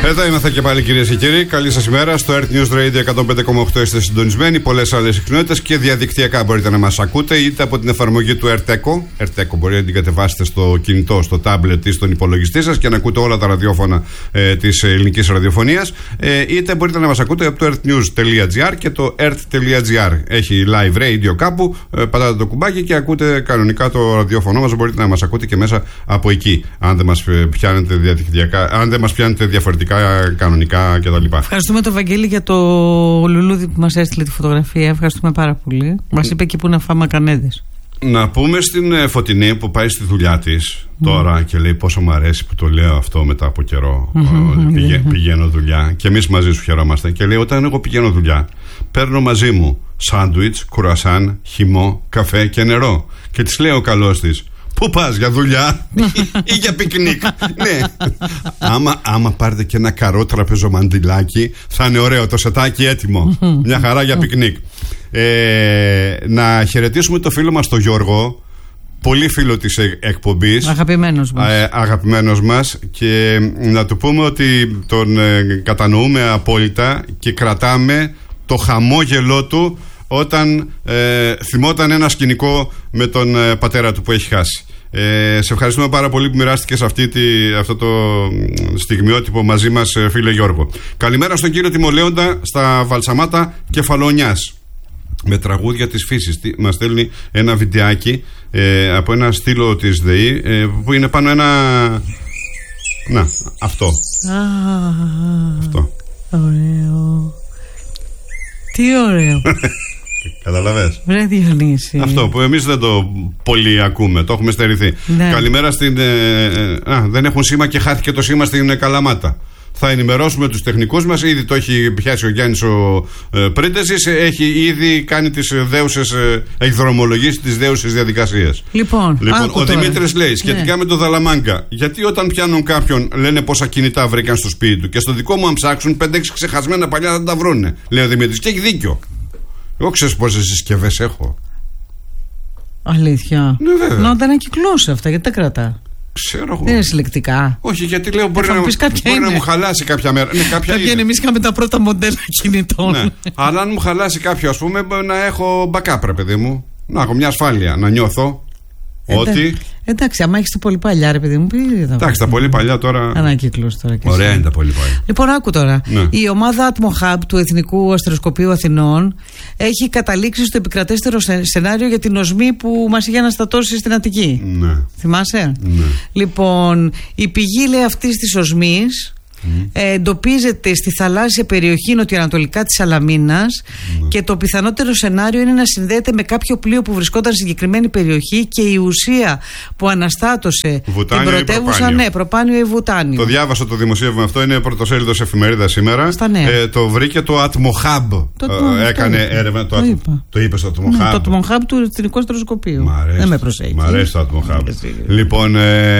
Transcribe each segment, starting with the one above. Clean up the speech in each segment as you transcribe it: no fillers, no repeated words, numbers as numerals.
Εδώ είμαστε και πάλι, κυρίες και κύριοι. Καλή σας ημέρα. Στο Earth News Radio 105,8 είστε συντονισμένοι. Πολλές άλλες συχνότητες και διαδικτυακά μπορείτε να μας ακούτε, είτε από την εφαρμογή του Earth Echo. Earth Echo μπορεί να την κατεβάσετε στο κινητό, στο tablet ή στον υπολογιστή σας και να ακούτε όλα τα ραδιόφωνα της ελληνικής ραδιοφωνίας. Είτε μπορείτε να μας ακούτε από το earthnews.gr και το earth.gr. Έχει live radio κάπου. Πατάτε το κουμπάκι και ακούτε κανονικά το ραδιόφωνο μας. Μπορείτε να μας ακούτε και μέσα από εκεί. Αν δεν μας πιάνετε διαδικτυακά, αν δεν μας πιάνετε διαφορετικά, κανονικά κτλ. Ευχαριστούμε τον Βαγγέλη για το λουλούδι που μας έστειλε τη φωτογραφία. Ευχαριστούμε πάρα πολύ. Μας είπε και πού να φάμε κανέδες. Να πούμε στην Φωτεινή που πάει στη δουλειά της τώρα και λέει πόσο μου αρέσει που το λέω αυτό μετά από καιρό. Πηγαίνω δουλειά και εμείς μαζί σου χαιρόμαστε. Και λέει, όταν εγώ πηγαίνω δουλειά, παίρνω μαζί μου σάντουιτς, κουρασάν, χυμό, καφέ και νερό. Και της λέει ο καλός της, πού πας, για δουλειά ή για πικνίκ? Ναι. Άμα πάρετε και ένα καρό τραπεζομαντιλάκι, θα είναι ωραίο το σετάκι έτοιμο. Μια χαρά για πικνίκ. Να χαιρετήσουμε το φίλο μας τον Γιώργο, πολύ φίλο της εκπομπής, αγαπημένος μας, και να του πούμε ότι τον κατανοούμε απόλυτα και κρατάμε το χαμόγελό του όταν θυμόταν ένα σκηνικό με τον πατέρα του που έχει χάσει. Σε ευχαριστούμε πάρα πολύ που μοιράστηκες αυτό το στιγμιότυπο μαζί μας, φίλε Γιώργο. Καλημέρα στον κύριο Τιμολέοντα στα Βαλσαμάτα Κεφαλονιάς, με τραγούδια της φύσης. Μας στέλνει ένα βιντεάκι από ένα στήλο της ΔΕΗ που είναι πάνω ένα... Να, αυτό. Αυτό. Ωραίο. Τι ωραίο. Καταλαβες. Βρε Διονύση. Αυτό που εμείς δεν το πολύ ακούμε, το έχουμε στερηθεί. Ναι. Καλημέρα στην... δεν έχουν σήμα και χάθηκε το σήμα στην Καλαμάτα. Θα ενημερώσουμε τους τεχνικούς μας. Ήδη το έχει πιάσει ο Γιάννης ο Πρίντεζης. Έχει ήδη κάνει τις δέουσες, έχει δρομολογήσει τις δέουσες διαδικασίες. Λοιπόν ο Δημήτρης λέει σχετικά με το Δαλαμάγκα, γιατί όταν πιάνουν κάποιον λένε πόσα κινητά βρήκαν στο σπίτι του, και στο δικό μου αν ψάξουν 5-6 ξεχασμένα παλιά θα τα βρούνε, λέει ο Δημήτρης, και έχει δίκιο. Εγώ ξέρεις πόσες συσκευές έχω. Αλήθεια? Ναι, βέβαια. Να τα ανακυκλώσει αυτά, γιατί τα κρατά? Ξέρω εγώ. Δεν είναι συλλεκτικά. Όχι, γιατί λέω μπορεί να μου χαλάσει κάποια μέρα. Ναι, κάποια είναι. Εμείς είχαμε τα πρώτα μοντέλα κινητών. Ναι. Αλλά αν μου χαλάσει κάποιο, ας πούμε, να έχω backup, ρε παιδί μου. Να έχω μια ασφάλεια, να νιώθω ότι. Εντάξει, άμα έχεις τα πολύ παλιά, ρε παιδί μου, εντάξει, τα πολύ παλιά τώρα. Ανακύκλωση τώρα και ωραία είναι τα πολύ παλιά. Λοιπόν, άκου τώρα. Ναι. Η ομάδα Atmo Hub του Εθνικού Αστεροσκοπείου Αθηνών έχει καταλήξει στο επικρατέστερο σενάριο για την οσμή που μας είχε αναστατώσει στην Αττική. Ναι. Θυμάσαι? Ναι. Λοιπόν, η πηγή, λέει, αυτής της οσμής εντοπίζεται στη θαλάσσια περιοχή νοτιοανατολικά της Σαλαμίνας, και το πιθανότερο σενάριο είναι να συνδέεται με κάποιο πλοίο που βρισκόταν στη συγκεκριμένη περιοχή και η ουσία που αναστάτωσε την πρωτεύουσα, ναι, προπάνιο ή βουτάνιο. Το διάβασα το δημοσίευμα αυτό, είναι πρωτοσέλιδο σε εφημερίδα σήμερα. Το βρήκε το Atmo Hub. Έκανε έρευνα. Το είπε στο Atmo Hub. Το Atmo Hub του Εθνικού Αστεροσκοπείου. Δεν με προσέχει. Μ' αρέσει το Atmo Hub. Λοιπόν,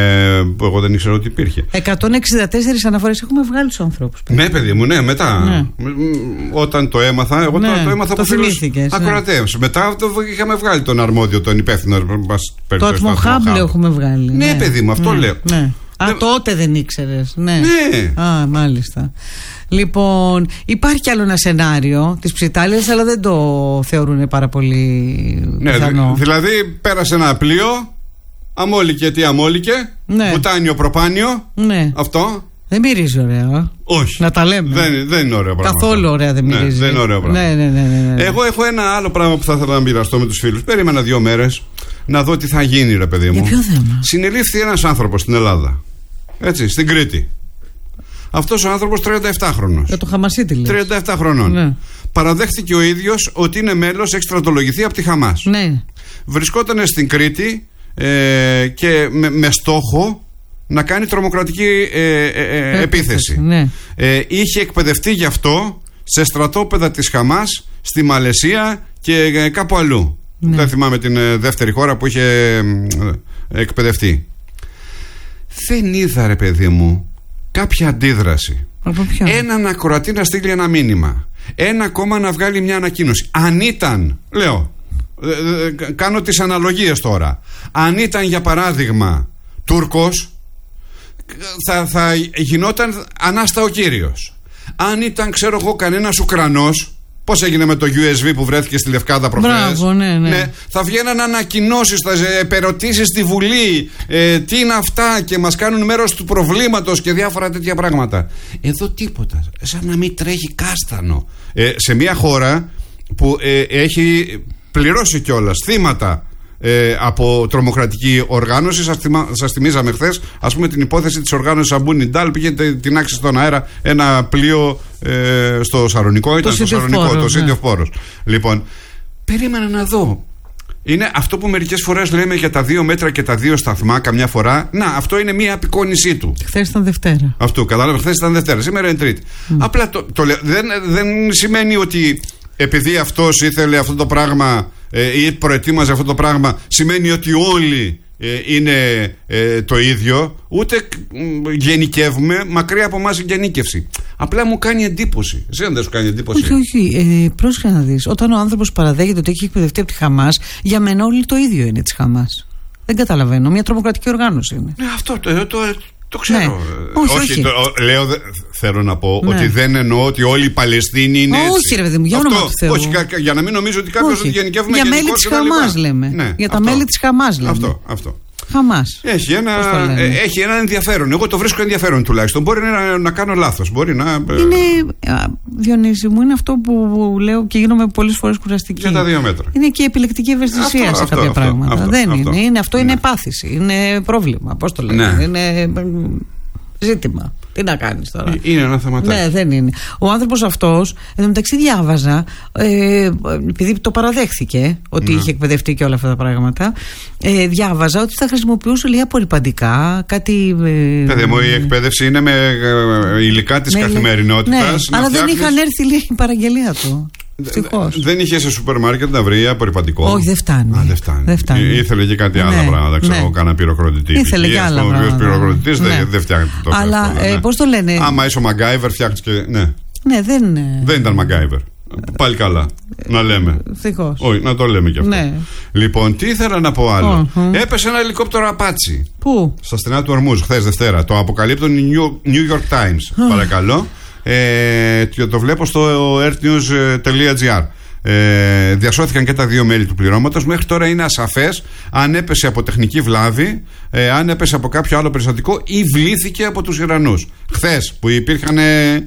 εγώ δεν ήξερα ότι υπήρχε. 164 αναφορές έχουμε βγάλει τους ανθρώπους. Ναι, παιδί μου, ναι, μετά. Ναι. Όταν το έμαθα, εγώ το έμαθα από φίλους ακροατές. Ναι. Μετά είχαμε βγάλει τον αρμόδιο, τον υπεύθυνο. Το Atmo Hub έχουμε βγάλει. Ναι, παιδί μου, αυτό λέω. Ναι. Τότε δεν ήξερες. Ναι. Μάλιστα. Λοιπόν, υπάρχει κι άλλο ένα σενάριο της Ψιτάλιας, αλλά δεν το θεωρούν πάρα πολύ πιθανό. Δηλαδή, πέρασε ένα πλοίο, αμόλικε, τι αμόλικε, βουτάνιο, προπάνιο. Ναι. Αυτό. Δεν μυρίζει ωραία. Όχι. Να τα λέμε. Δεν είναι ωραίο πράγμα. Καθόλου ωραία δεν μυρίζει. Ναι, δεν είναι ωραίο πράγμα. Ναι. Εγώ έχω ένα άλλο πράγμα που θα ήθελα να μοιραστώ με τους φίλους. Περίμενα 2 μέρες να δω τι θα γίνει, ρε παιδί μου. Για ποιο θέμα? Συνελήφθη ένας άνθρωπος στην Ελλάδα. Έτσι, στην Κρήτη. Αυτός ο άνθρωπος 37χρονος. Για το Χαμασίτη, λέει. 37 χρονών. Ναι. Παραδέχθηκε ο ίδιος ότι είναι μέλος, έχει στρατολογηθεί από τη Χαμάς. Ναι. Βρισκόταν στην Κρήτη και με στόχο να κάνει τρομοκρατική επίθεση. Ναι. Είχε εκπαιδευτεί γι' αυτό σε στρατόπεδα της Χαμάς στη Μαλαισία και κάπου αλλού. Ναι. Δεν θυμάμαι την δεύτερη χώρα που είχε εκπαιδευτεί. Δεν είδα, ρε παιδί μου, κάποια αντίδραση. Έναν ακροατή να στείλει ένα μήνυμα, ένα κόμμα να βγάλει μια ανακοίνωση. Αν ήταν, λέω, κάνω τις αναλογίες τώρα, αν ήταν για παράδειγμα Τούρκος, θα γινόταν ανάστα ο κύριος. Αν ήταν, ξέρω εγώ, κανένας Ουκρανός, πώς έγινε με το USB που βρέθηκε στη Λευκάδα προχθές. Μπράβο, ναι. Θα βγαίναν ανακοινώσεις, θα επερωτήσεις στη Βουλή, τι είναι αυτά και μας κάνουν μέρος του προβλήματος και διάφορα τέτοια πράγματα. Εδώ τίποτα. Σαν να μην τρέχει κάστανο. Σε μια χώρα που έχει πληρώσει κιόλας θύματα από τρομοκρατική οργάνωση. Σας θυμίζαμε χθες, ας πούμε, την υπόθεση της οργάνωσης Αμπού Νιντάλ. Πήγε την άξει στον αέρα ένα πλοίο στο Σαρονικό. Ήταν στο Σαρονικό, το City of Poros. Λοιπόν, περίμενα να δω. Είναι αυτό που μερικές φορές λέμε για τα 2 μέτρα και τα 2 σταθμά, καμιά φορά. Να, αυτό είναι μια απεικόνισή του. Χθες ήταν Δευτέρα. Αυτό, κατάλαβε, χθες ήταν Δευτέρα. Σήμερα είναι Τρίτη. Απλά το λέω. Δεν σημαίνει ότι επειδή αυτός ήθελε αυτό το πράγμα ή προετοίμαζε αυτό το πράγμα, σημαίνει ότι όλοι είναι το ίδιο. Ούτε γενικεύουμε, μακριά από εμάς η γενίκευση. Απλά μου κάνει εντύπωση. Εσύ δεν σου κάνει εντύπωση? Όχι. Πρόσεχε να δεις. Όταν ο άνθρωπος παραδέχεται ότι έχει εκπαιδευτεί από τη Χαμάς, για μένα όλοι το ίδιο είναι της Χαμάς. Δεν καταλαβαίνω. Μια τρομοκρατική οργάνωση είναι. Ναι, αυτό το ξέρω. Ναι. Όχι. Λέω, θέλω να πω ότι δεν εννοώ ότι όλοι οι Παλαιστίνοι είναι έτσι. Όχι, ρε παιδί μου, για όνομα του Θεού. Όχι, για να μην νομίζω ότι κάποιος ότι γενικεύουμε. Για μέλη της Χαμάς λέμε. Ναι, για τα μέλη της Χαμάς λέμε. Αυτό. Χαμάς. Έχει ένα ενδιαφέρον. Εγώ το βρίσκω ενδιαφέρον τουλάχιστον. Μπορεί να κάνω λάθος. Είναι, Διονύση μου, είναι αυτό που λέω και γίνομαι πολλές φορές κουραστική. Για τα 2 μέτρα. Είναι και επιλεκτική ευαισθησία σε κάποια πράγματα. Δεν είναι. Αυτό είναι επάθηση. Είναι πρόβλημα. Πώς το λέμε. Είναι ζήτημα. Τι να κάνεις τώρα? Είναι ένα θεματάκι. Ναι, δεν είναι. Ο άνθρωπος αυτός, εν τω μεταξύ διάβαζα, επειδή το παραδέχθηκε ότι είχε εκπαιδευτεί και όλα αυτά τα πράγματα, διάβαζα ότι θα χρησιμοποιούσε λίγα απορριπαντικά, κάτι. Παιδιά μου, η εκπαίδευση είναι με υλικά της καθημερινότητας. Ναι, αλλά δεν είχαν έρθει λίγη η παραγγελία του. Δεν είχε σε σούπερ μάρκετ να βρει απορριπαντικό? Όχι, δεν φτάνει. Ήθελε και κάτι άλλα πράγματα. Ξέρω, κάνα πυροκροτητή. Ήθελε και άλλα πράγματα. Ο πυροκροτητής δεν φτιάχνει το. Αλλά πώς το λένε? Άμα είσαι ο Μαγκάιβερ, φτιάχνει και. Ναι, δεν ήταν Μαγκάιβερ. Πάλι καλά. Να λέμε. Ευτυχώς. Όχι, να το λέμε κι αυτό. Ναι. Λοιπόν, τι ήθελα να πω άλλο. Έπεσε ένα ελικόπτερο Απάτσι. Πού? Στα στενά του Ορμούζ, χθες Δευτέρα. Το αποκαλύπτουν οι New York Times. Παρακαλώ. Και το βλέπω στο earthnews.gr. Διασώθηκαν και τα 2 μέλη του πληρώματος. Μέχρι τώρα είναι ασαφές αν έπεσε από τεχνική βλάβη, αν έπεσε από κάποιο άλλο περιστατικό ή βλήθηκε από τους Ιρανούς. Χθες που υπήρχαν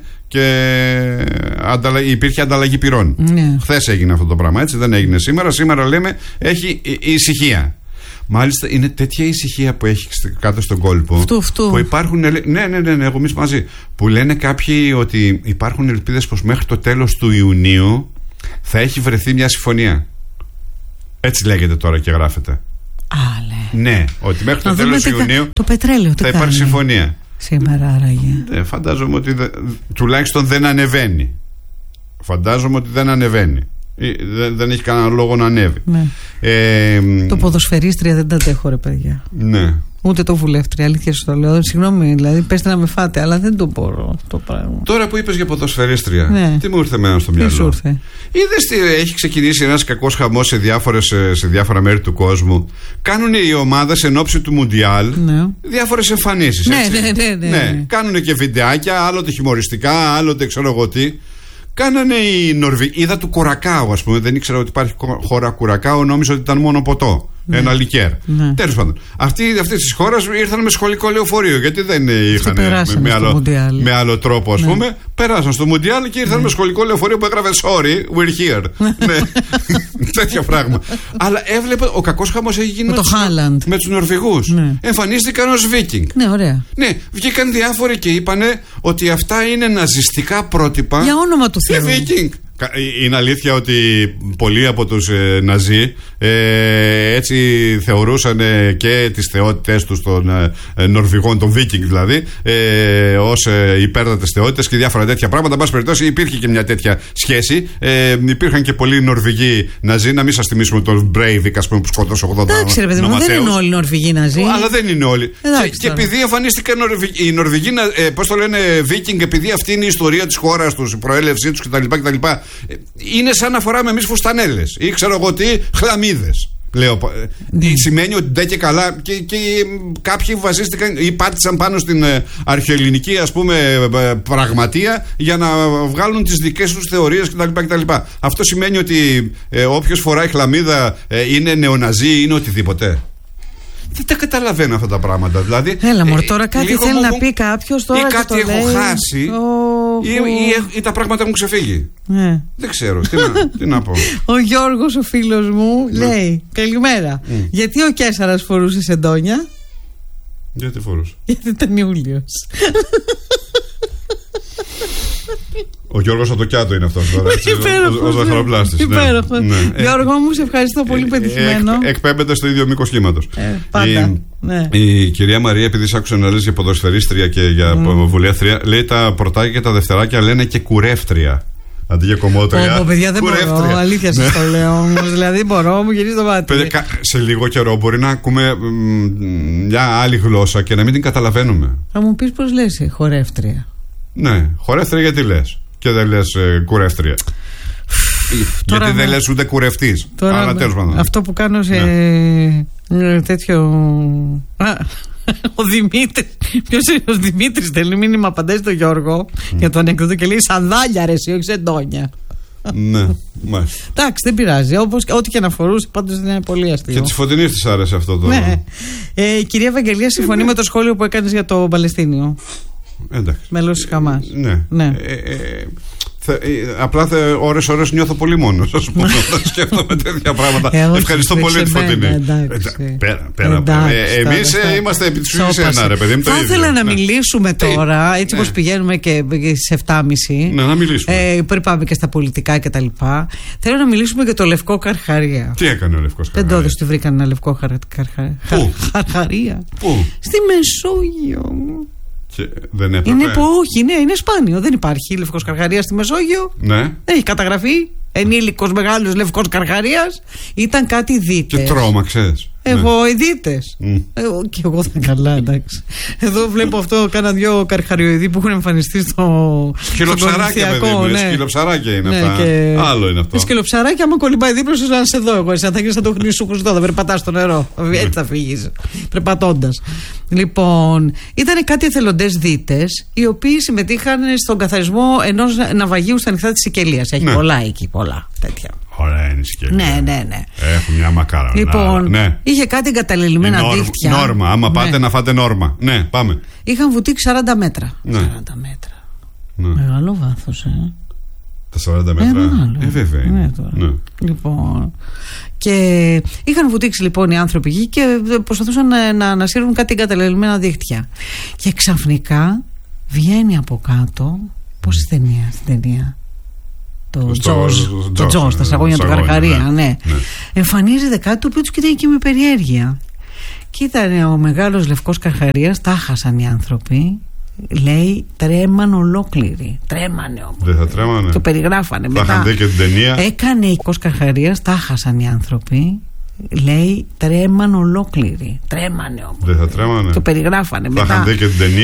υπήρχε ανταλλαγή πυρών. Χθες έγινε αυτό το πράγμα, έτσι, δεν έγινε σήμερα. Σήμερα λέμε έχει ησυχία. Μάλιστα είναι τέτοια ησυχία που έχει κάτω στον κόλπο. Που υπάρχουν. Ναι, εγώ εμείς μαζί. Που λένε κάποιοι ότι υπάρχουν ελπίδες πως μέχρι το τέλος του Ιουνίου θα έχει βρεθεί μια συμφωνία. Έτσι λέγεται τώρα και γράφεται. Ναι, ότι μέχρι το τέλος Ιουνίου το πετρέλαιο θα υπάρχει συμφωνία. Σήμερα άραγε. Φαντάζομαι ότι τουλάχιστον δεν ανεβαίνει. Δεν έχει κανένα λόγο να ανέβει. Το ποδοσφαιρίστρια δεν τα αντέχω, ρε παιδιά. Ναι. Ούτε το βουλεύτρια, αλήθεια σου το λέω. Συγγνώμη, δηλαδή, πέστε να με φάτε, αλλά δεν το μπορώ το πράγμα. Τώρα που είπες για ποδοσφαιρίστρια, τι μου ήρθε εμένα στο μυαλό? Τι σου ήρθε? Είδες τι έχει ξεκινήσει ένας κακός χαμός σε διάφορα μέρη του κόσμου. Κάνουν οι ομάδες εν ώψη του Μουντιάλ διάφορες εμφανίσεις. Ναι. Κάνουν και βιντεάκια, άλλοτε χιουμοριστικά, άλλοτε ξέρω εγώ τι. Κάνανε οι Νορβηγοί. Είδα του Κουρακάου, ας πούμε. Δεν ήξερα ότι υπάρχει χώρα Κουρακάου, νόμιζα ότι ήταν μόνο ποτό. Ένα λικέρ. Τέλος πάντων. Αυτοί της χώρας ήρθαν με σχολικό λεωφορείο. Γιατί δεν είχαν με άλλο τρόπο, ας πούμε. Περάσαν στο Μουντιάλ και ήρθαν με σχολικό λεωφορείο που έγραφε Sorry, we're here. Τέτοιο πράγμα. Αλλά έβλεπε ο κακός χαμός έχει γίνει με τους Νορβηγούς. Εμφανίστηκαν ως Βίκινγκ. Ναι, ωραία. Ναι, βγήκαν διάφοροι και είπανε ότι αυτά είναι ναζιστικά πρότυπα. Για όνομα του Θεού. Βίκινγκ. Είναι αλήθεια ότι πολλοί από τους Ναζί έτσι θεωρούσαν και τις θεότητες τους των Νορβηγών, των Βίκινγκ δηλαδή, ως υπέρτατες θεότητες και διάφορα τέτοια πράγματα. Εν πάση περιπτώσει υπήρχε και μια τέτοια σχέση. Υπήρχαν και πολλοί Νορβηγοί Ναζί. Να μην σας θυμίσουμε τον Μπρέιβικ, ας πούμε, που σκότωσε 80 νοματέους. Εντάξει, ρε παιδί μου, δεν είναι όλοι Νορβηγοί Ναζί. Αλλά δεν είναι όλοι. Και επειδή εμφανίστηκαν οι Νορβηγοί, πώς το λένε, Βίκινγκ, επειδή αυτή είναι η ιστορία της χώρας τους, η προέλευσή τους κτλ. Είναι σαν να φοράμε εμείς φουστανέλες ή ξέρω εγώ τι, χλαμίδες. Λέω, σημαίνει ότι ντε και καλά και κάποιοι βασίστηκαν ή πάτησαν πάνω στην αρχαιοελληνική, ας πούμε, πραγματεία για να βγάλουν τις δικές τους θεωρίες κτλ. Αυτό σημαίνει ότι όποιος φοράει χλαμίδα είναι νεοναζί, είναι οτιδήποτε. Δεν τα καταλαβαίνω αυτά τα πράγματα. Δηλαδή, έλα μωρέ, τώρα κάτι θέλει να πει κάποιος τώρα. Ή κάτι έχω χάσει ή τα πράγματα μου ξεφύγει. Δεν ξέρω, τι να πω. Ο Γιώργος, ο φίλος μου, λέει καλημέρα. Γιατί ο Κέσσαρας φορούσε σεντόνια? Γιατί φορούσε? Γιατί ήταν Ιούλιος. Ο Γιώργος Ατοκιάτο είναι αυτός τώρα. Ο ζαχαροπλάστης. Υπέροχο. Γιώργο μου, σε ευχαριστώ πολύ, πετυχημένο. Εκπέμπεται στο ίδιο μήκος κύματος. Πάντα. Η κυρία Μαρία, επειδή σ' άκουσα να λες για ποδοσφαιρίστρια και για βουλεύτρια, λέει τα πρωτάκια και τα δευτεράκια λένε και κουρεύτρια. Αντί για κομμότρια. Παιδιά, δεν μπορώ. Αλήθεια σας το λέω όμως. Δηλαδή, μπορώ, μου γυρίζει το μάτι. Σε λίγο καιρό μπορεί να ακούμε μια άλλη γλώσσα και να μην την καταλαβαίνουμε. Θα μου πεις πώς λες χορεύτρια. Ναι, χορεύτρια γιατί λες και δεν λες κουρεύτρια? Γιατί δεν λες ούτε κουρευτής. Αλλά τέλος πάντων. Αυτό που κάνω σε τέτοιο. Ο Δημήτρης. Ποιος είναι ο Δημήτρης? Στέλνει μήνυμα, απαντάει στο Γιώργο για το ανέκδοτο και λέει σανδάλια ρε εσύ, όχι σεντόνια. Ναι, μάλιστα. Εντάξει, δεν πειράζει. Ό,τι και να φορούσε, πάντως δεν είναι πολύ αστείο. Και τη Φωτεινή της άρεσε αυτό το. Ναι. Η κυρία Ευαγγελία συμφωνεί με το σχόλιο που έκανες για το Παλαιστίνιο. Εντάξει. Μέλος της Χαμάς. Ναι. Απλά ώρες νιώθω πολύ μόνος, ας πούμε, όταν σκέφτομαι τέτοια πράγματα. Ευχαριστώ πολύ τη Φωτεινή. Πέρα. Εμείς είμαστε επί της ουσίας ένα, ρε παιδί. Θα ήθελα να μιλήσουμε τώρα, έτσι όπως πηγαίνουμε και στις 7.30. Ναι, να μιλήσουμε. Πριν πάμε και στα πολιτικά και τα λοιπά. Θέλω να μιλήσουμε για το Λευκό Καρχαρία. Τι έκανε ο Λευκός Καρχαρία? Δεν το έδωσε, βρήκαν ένα Λευκό Καρχαρία. Πού? Στη Μεσόγειο. Δεν έπρεπε. Είναι σπάνιο. Δεν υπάρχει Λευκός Καρχαρίας στη Μεσόγειο. Ναι. Δεν έχει καταγραφεί. Ενήλικος μεγάλος Λευκός Καρχαρίας. Ήταν κάτι δίτες. Και τρόμαξες. Εγώ οι δίτες. Και εγώ θα καλά, εντάξει. Εδώ βλέπω αυτό, κάνα δυο καρχαριοειδή που έχουν εμφανιστεί στο. Σκυλοψαράκια, παιδί μου. Σκυλοψαράκια είναι αυτά. Άλλο είναι αυτό. Σκυλοψαράκια, άμα κολυμπάει δίπλα σου, να σε δω εγώ. Εσύ θα γίνει σαν το Χρυσού Χριστό, θα περπατά στο νερό. Έτσι θα φύγει. Περπατώντας. Λοιπόν, ήταν κάτι εθελοντές δίτες, οι οποίοι συμμετείχαν στον καθαρισμό ενός ναυαγίου στα νυχτά της Σικελίας. Έχει πολλά εκεί, πολλά τέτοια. Ωραία είναι η Σικελία. Ναι. Έχουν μια μακάρα. Λοιπόν, είχε κάτι εγκαταλελειμμένα δίχτυα. Νόρμα, άμα πάτε να φάτε νόρμα. Ναι, πάμε. Είχαν βουτήξει 40 μέτρα. Ναι. 40 μέτρα. Ναι. Μεγάλο βάθος, Τα 40 μέτρα. Βέβαια. Ναι. Λοιπόν. Και είχαν βουτήξει λοιπόν οι άνθρωποι εκεί και προσπαθούσαν να ανασύρουν κάτι εγκαταλελειμμένα δίχτυα. Και ξαφνικά βγαίνει από κάτω. Πώς στην ταινία? Το Τζος, τα σαγόνια του Καρχαρία, ναι. Εμφανίζεται κάτι το οποίο τους κοιτάει και με περιέργεια. Και ήταν ο μεγάλος Λευκός Καρχαρίας, τα χάσαν οι άνθρωποι. Λέει, τρέμαν ολόκληροι. Τρέμανε όμως. Δεν θα τρέμανε. Το περιγράφανε μετά. Θα είχαν δει και την ταινία. Έκανε ο Λευκός Καρχαρίας, τα χάσαν οι άνθρωποι. Λέει, τρέμαν ολόκληροι. Τρέμανε όμως. Δεν θα τρέμανε. Το περιγράφανε μετά. Θα είχαν δει και την ταινία.